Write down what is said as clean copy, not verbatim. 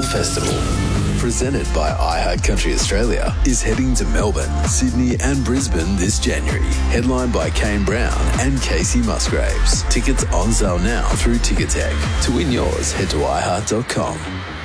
Festival, presented by iHeart Country Australia, is heading to Melbourne, Sydney and Brisbane this January, headlined by Kane Brown and Casey Musgraves. Tickets on sale now through Ticketek. To win yours, head to iHeart.com.